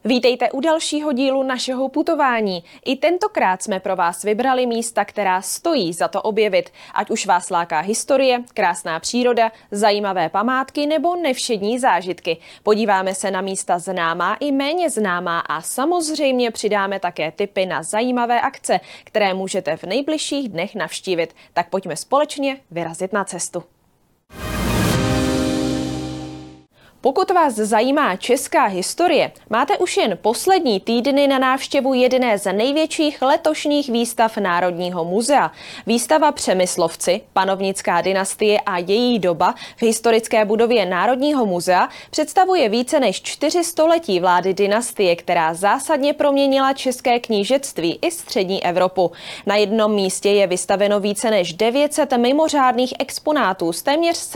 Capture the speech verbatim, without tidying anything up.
Vítejte u dalšího dílu našeho putování. I tentokrát jsme pro vás vybrali místa, která stojí za to objevit. Ať už vás láká historie, krásná příroda, zajímavé památky nebo nevšední zážitky. Podíváme se na místa známá i méně známá a samozřejmě přidáme také tipy na zajímavé akce, které můžete v nejbližších dnech navštívit. Tak pojďme společně vyrazit na cestu. Pokud vás zajímá česká historie, máte už jen poslední týdny na návštěvu jedné z největších letošních výstav Národního muzea. Výstava Přemyslovci, panovnická dynastie a její doba v historické budově Národního muzea představuje více než čtyři století vlády dynastie, která zásadně proměnila české knížectví i střední Evropu. Na jednom místě je vystaveno více než devět set mimořádných exponátů z téměř